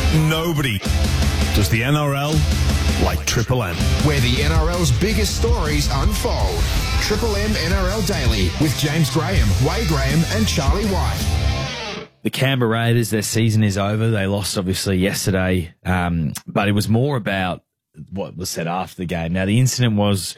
Nobody does the NRL like Triple M. Where the NRL's biggest stories unfold. Triple M NRL Daily with James Graham, Wade Graham and Charlie White. The Canberra Raiders, their season is over. They lost, obviously, yesterday, but it was more about what was said after the game. Now, the incident was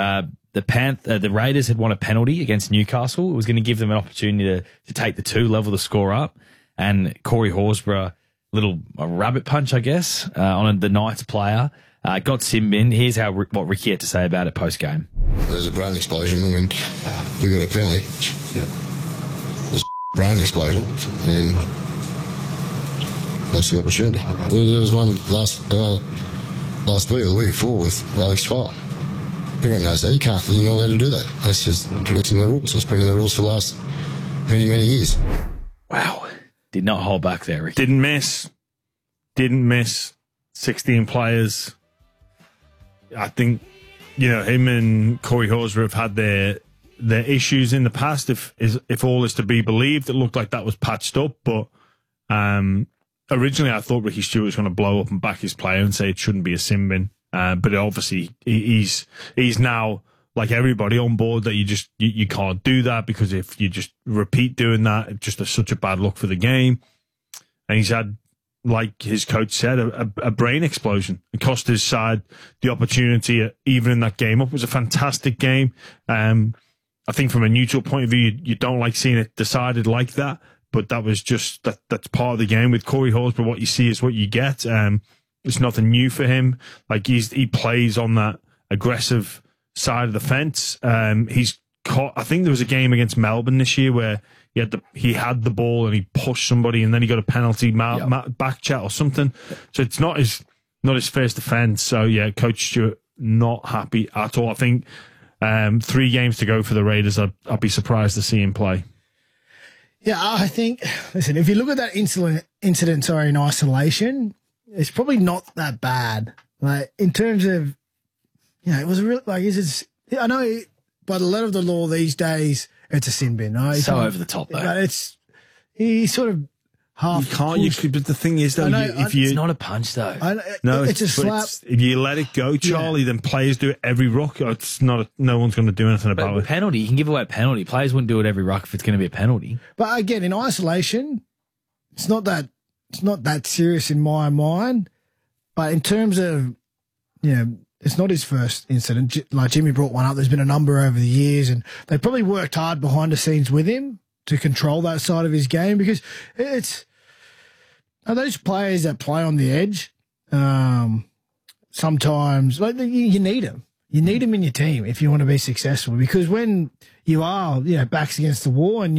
the Raiders had won a penalty against Newcastle. It was going to give them an opportunity to take the two, level the score up, and Corey Horsburgh, a rabbit punch, I guess, on the Knights player, got sin bin. Here's what Ricky had to say about it post-game. There's a brain explosion when we got a penalty. There's a brain explosion, and that's the opportunity. There was one last week or the week before with Alex Twile. Everyone knows that. You're not allowed to do that. That's just breaking the rules. It's been in the rules for the last many, many years. Wow. Did not hold back there, Ricky. Didn't miss 16 players. I think, him and Corey Horsburgh have had their issues in the past. If all is to be believed, it looked like that was patched up. But originally I thought Ricky Stewart was going to blow up and back his player and say it shouldn't be a sin bin. But obviously he's now, like everybody, on board that you can't do that, because if you just repeat doing that, it's just such a bad look for the game. And he's had, like his coach said, a brain explosion. It cost his side the opportunity, even in that game up. It was a fantastic game. I think from a neutral point of view, you don't like seeing it decided like that, but that was just, that's part of the game. With Corey Horsburgh, what you see is what you get. It's nothing new for him. Like he plays on that aggressive side of the fence. He's caught. I think there was a game against Melbourne this year where he had the ball and he pushed somebody, and then he got a penalty back chat or something. So it's not his first offence. So yeah, Coach Stewart not happy at all. I think 3 games to go for the Raiders. I'd be surprised to see him play. Yeah, I think. Listen, if you look at that incident, in isolation, it's probably not that bad. Like in terms of, it was real. Like, I know by the letter of the law these days, it's a sin bin, right? So over the top, though. But he's sort of half. But the thing is, though, it's not a punch, though. It's a slap. If you let it go, Charlie, then players do it every ruck. It's not. No one's going to do anything about it. Penalty, you can give away a penalty. Players wouldn't do it every ruck if it's going to be a penalty. But again, in isolation, it's not that serious in my mind. But in terms of, it's not his first incident. Like Jimmy brought one up. There's been a number over the years, and they probably worked hard behind the scenes with him to control that side of his game, because those players that play on the edge. Sometimes, like, you need them. You need them in your team if you want to be successful, because when you are, backs against the wall and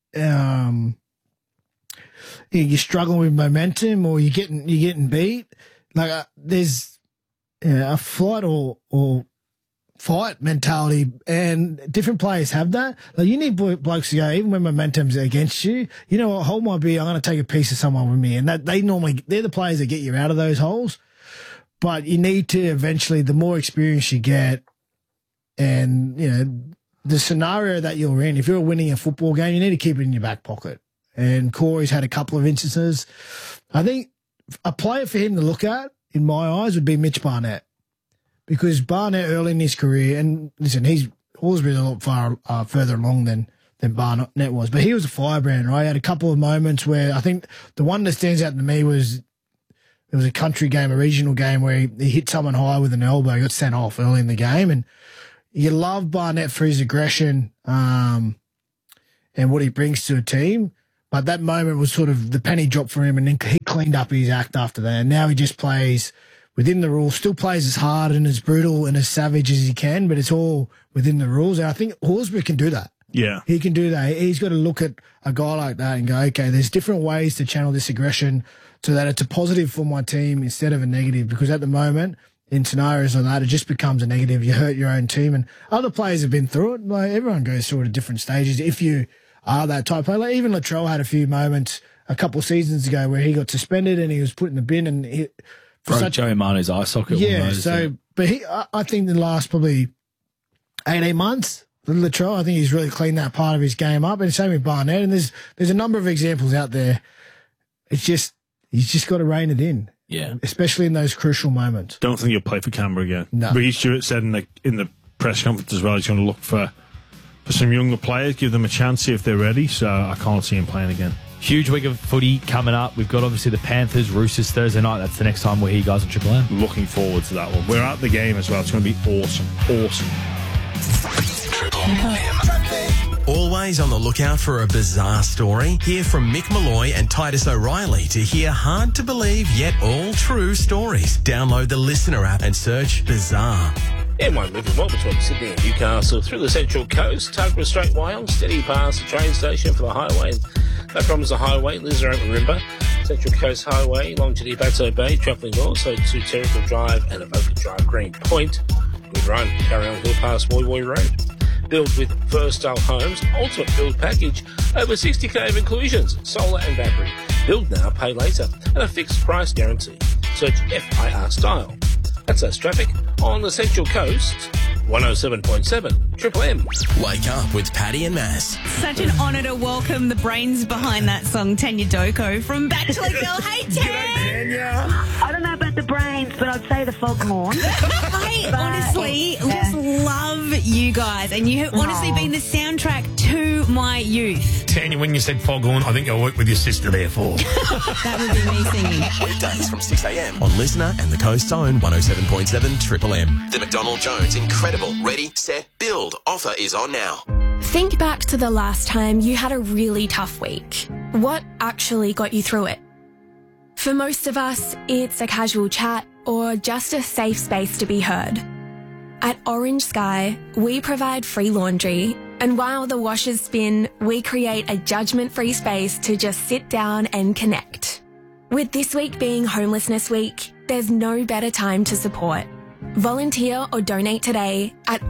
you're struggling with momentum, or you're getting beat, like there's a flight or fight mentality, and different players have that. Like, you need blokes to go, even when momentum's against you, a hole might be, I'm going to take a piece of someone with me, and that they're the players that get you out of those holes. But you need to eventually, the more experience you get, and the scenario that you're in, if you're winning a football game, you need to keep it in your back pocket. And Corey's had a couple of instances. I think a player for him to look at, in my eyes, would be Mitch Barnett. Because Barnett early in his career, and listen, Horsburgh's a lot further along than Barnett was, but he was a firebrand, right? He had a couple of moments where I think the one that stands out to me was, it was a country game, a regional game, where he hit someone high with an elbow, got sent off early in the game. And you love Barnett for his aggression and what he brings to a team. But that moment was sort of the penny dropped for him, and then he cleaned up his act after that. And now he just plays within the rules, still plays as hard and as brutal and as savage as he can, but it's all within the rules. And I think Horsburgh can do that. Yeah. He can do that. He's got to look at a guy like that and go, okay, there's different ways to channel this aggression so that it's a positive for my team instead of a negative. Because at the moment, in scenarios like that, it just becomes a negative. You hurt your own team. And other players have been through it. Like, everyone goes through it at different stages. If you are that type of player, like even Latrell had a few moments a couple of seasons ago where he got suspended and he was put in the bin, and broke Joey Manu's eye socket. But I think in the last probably 18 months, Latrell, I think he's really cleaned that part of his game up, and same with Barnett. And there's a number of examples out there. It's just He's just got to rein it in. Yeah. Especially in those crucial moments. Don't think he'll play for Canberra again. No. Ricky Stewart said in the press conference as well, he's going to look for some younger players, give them a chance, see if they're ready. So I can't see him playing again. Huge week of footy coming up. We've got obviously the Panthers, Roosters Thursday night. That's the next time we'll hear you guys on Triple M. Looking forward to that one. We're at the game as well. It's going to be awesome. Awesome. Triple M. Always on the lookout for a bizarre story? Hear from Mick Malloy and Titus O'Reilly to hear hard-to-believe yet all-true stories. Download the Listener app and search Bizarre. M1 moving well between Sydney and Newcastle through the Central Coast. Tuggerah Straight Wyong, steady past the train station for the highway. No problems the highway, Lisra Marimba. Central Coast Highway, long to the Bateau Bay, travelling north, so to Terrigal Drive and Avoca Drive, Green Point. Good run, carry on hill past Woy Woy Road. Build with Firstdale Homes, ultimate build package, over 60k of inclusions, solar and battery. Build now, pay later, and a fixed price guarantee. Search FIR Style. That's us traffic on the Central Coast, 107.7 Triple M. Wake up with Paddy and Mass. Such an honour to welcome the brains behind that song, Tanya Doko from Bachelor Girl. Hey, Tanya! I don't know about the brains, but I'd say the foghorn. I honestly just love you guys, and you have honestly been the soundtrack to my youth. Tanya, when you said foghorn, I think I'll work with your sister therefore. That would be me singing. Weekdays from 6am on Listener and the Coast's own 107.7 Triple M. The McDonald Jones Incredible Ready, Set, Build offer is on now. Think back to the last time you had a really tough week. What actually got you through it? For most of us, it's a casual chat or just a safe space to be heard. At Orange Sky, we provide free laundry, and while the washers spin, we create a judgment-free space to just sit down and connect. With this week being Homelessness Week, there's no better time to support. Volunteer or donate today at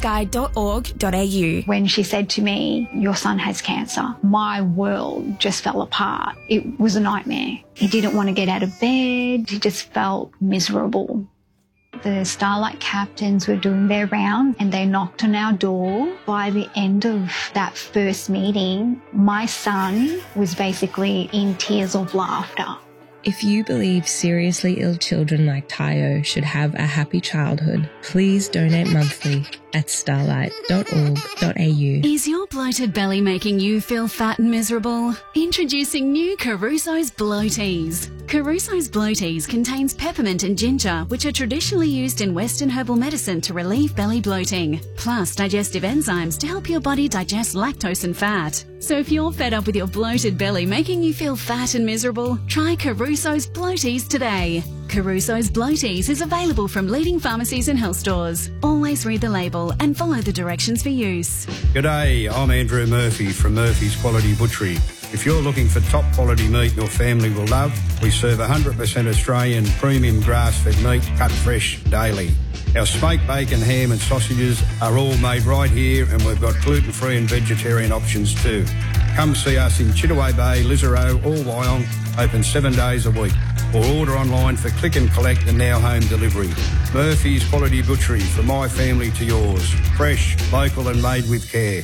orangesky.org.au. When she said to me, your son has cancer, my world just fell apart. It was a nightmare. He didn't want to get out of bed. He just felt miserable. The Starlight captains were doing their round and they knocked on our door. By the end of that first meeting, my son was basically in tears of laughter. If you believe seriously ill children like Tayo should have a happy childhood, please donate monthly at starlight.org.au. Is your bloated belly making you feel fat and miserable? Introducing new Caruso's Bloaties. Caruso's Bloaties contains peppermint and ginger, which are traditionally used in Western herbal medicine to relieve belly bloating, plus digestive enzymes to help your body digest lactose and fat. So if you're fed up with your bloated belly making you feel fat and miserable, try Caruso's Bloaties today. Caruso's Bloaties is available from leading pharmacies and health stores. Always read the label and follow the directions for use. G'day, I'm Andrew Murphy from Murphy's Quality Butchery. If you're looking for top quality meat your family will love, we serve 100% Australian premium grass-fed meat cut fresh daily. Our smoked bacon, ham and sausages are all made right here, and we've got gluten-free and vegetarian options too. Come see us in Chittaway Bay, Lisero or Wyong, open 7 days a week. Or order online for click and collect and now home delivery. Murphy's Quality Butchery, from my family to yours. Fresh, local and made with care.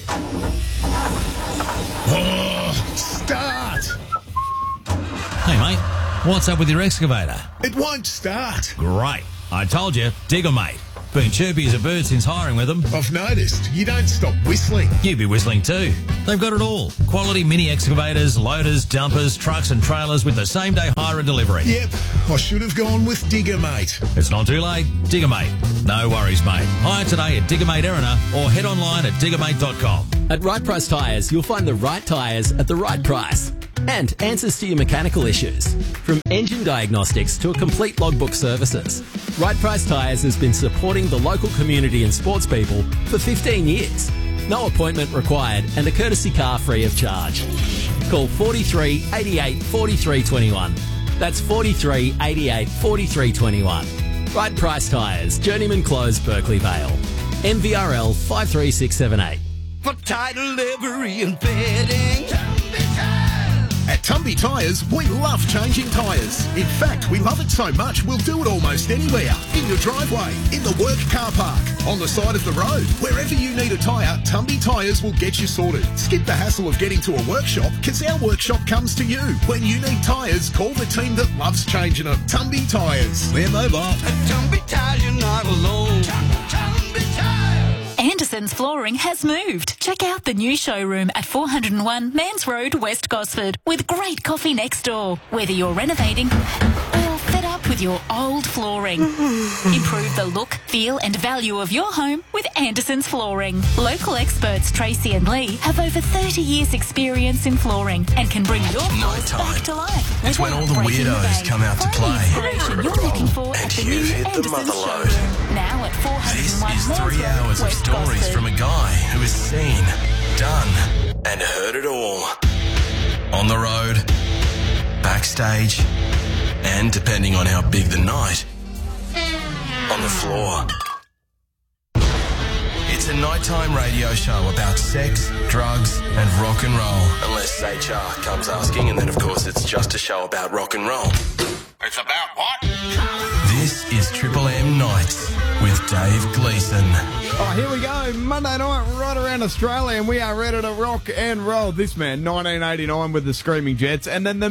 Oh, start! Hey mate, what's up with your excavator? It won't start. Great. I told you, Digger mate. Been chirpy as a bird since hiring with them. I've noticed. You don't stop whistling. You be whistling too. They've got it all. Quality mini excavators, loaders, dumpers, trucks and trailers with the same day hire and delivery. Yep, I should have gone with Digger Mate. It's not too late. Digger Mate. No worries, mate. Hire today at Digger Mate Erina or head online at diggermate.com. At Right Price Tyres, you'll find the right tyres at the right price. And answers to your mechanical issues. From engine diagnostics to a complete logbook services. Right Price Tyres has been supporting the local community and sports people for 15 years. No appointment required and a courtesy car free of charge. Call 43 88 43 21. That's 43 88 43 21. Right Price Tyres, Journeyman Close, Berkeley Vale. MVRL 53678. For title, livery and fitting, at Tumby Tyres, we love changing tyres. In fact, we love it so much we'll do it almost anywhere. In your driveway, in the work car park, on the side of the road. Wherever you need a tyre, Tumby Tyres will get you sorted. Skip the hassle of getting to a workshop because our workshop comes to you. When you need tyres, call the team that loves changing them. Tumby Tyres. We're mobile. At Tumby Tyres, you're not alone. Tumby Tyres. Anderson's Flooring has moved. Check out the new showroom at 401 Mans Road, West Gosford, with great coffee next door. Whether you're renovating or fed up with your old flooring, improve the look, feel and value of your home with Anderson's Flooring. Local experts Tracy and Lee have over 30 years experience in flooring and can bring your floors back to life. It's when all the weirdos come out to play. Inspiration you're looking for And at the you new hit the Anderson's mother load. showroom. Now at 401 This is Mans 3 Road, hours of West stories Gosford. from a guy who has seen, done, and heard it all. On the road, backstage, and depending on how big the night, on the floor. It's a nighttime radio show about sex, drugs, and rock and roll. Unless HR comes asking, and then of course it's just a show about rock and roll. It's about what? This is Triple M Nights with Dave Gleeson. Oh, here we go. Monday night right around Australia, and we are ready to rock and roll. This man, 1989 with the Screaming Jets, and then the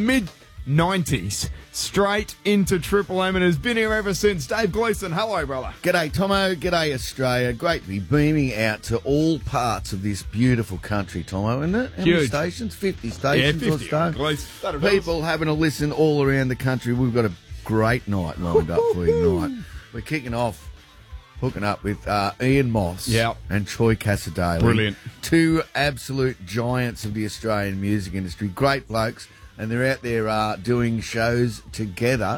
mid-90s, straight into Triple M, and has been here ever since. Dave Gleeson, hello, brother. G'day, Tomo. G'day, Australia. Great to be beaming out to all parts of this beautiful country, Tomo, isn't it? How many Huge. stations? 50 stations Yeah, 50 or so. That'll do People having a listen all around the country. We've got a great night lined up for you tonight. We're kicking off, hooking up with Ian Moss and Troy Casadale. Brilliant. Two absolute giants of the Australian music industry. Great blokes. And they're out there doing shows together,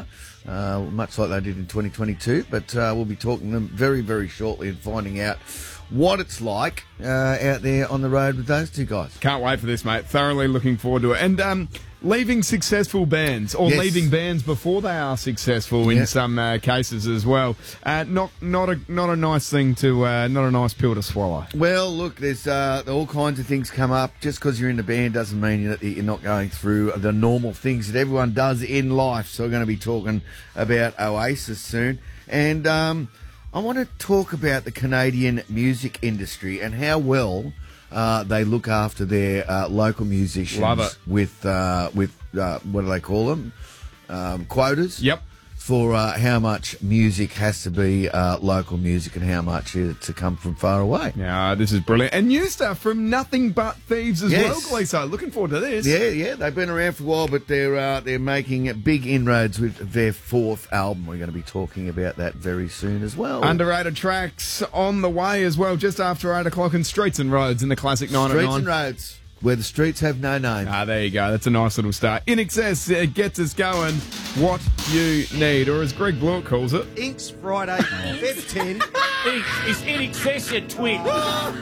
much like they did in 2022. But we'll be talking to them very, very shortly and finding out what it's like out there on the road with those two guys. Can't wait for this, mate. Thoroughly looking forward to it. And leaving successful bands, or Yes. leaving bands before they are successful in some cases as well. Not a nice thing to, not a nice pill to swallow. Well, look, there's all kinds of things come up. Just because you're in the band doesn't mean that you're not going through the normal things that everyone does in life. So we're going to be talking about Oasis soon. And I want to talk about the Canadian music industry and how well they look after their local musicians. Love it. With what do they call them? Quotas. Yep. For how much music has to be local music and how much is to come from far away. Yeah, this is brilliant. And new stuff from Nothing But Thieves as Yes. well, Gleeso. Looking forward to this. Yeah, they've been around for a while, but they're making big inroads with their fourth album. We're going to be talking about that very soon as well. Underrated tracks on the way as well, just after 8 o'clock in Streets and Roads in the classic 9 at 9. Streets and Roads, where the streets have no name. There you go. That's a nice little start. In Excess gets us going. What you need, or as Greg Blewett calls it, Inks Friday, Feb 10. It's in excess, you twit.